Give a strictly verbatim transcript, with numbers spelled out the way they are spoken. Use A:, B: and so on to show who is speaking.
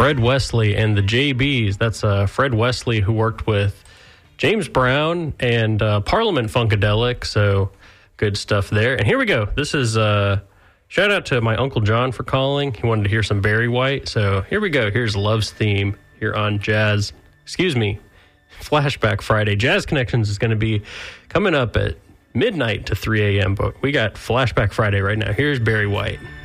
A: Fred Wesley and the J Bs. That's uh, Fred Wesley, who worked with James Brown and uh, Parliament Funkadelic. So good stuff there. And here we go. This is uh, shout out to my Uncle John for calling. He wanted to hear some Barry White. So here we go. Here's Love's Theme here on Jazz. Excuse me. Flashback Friday. Jazz Connections is going to be coming up at midnight to three a.m. But we got Flashback Friday right now. Here's Barry White.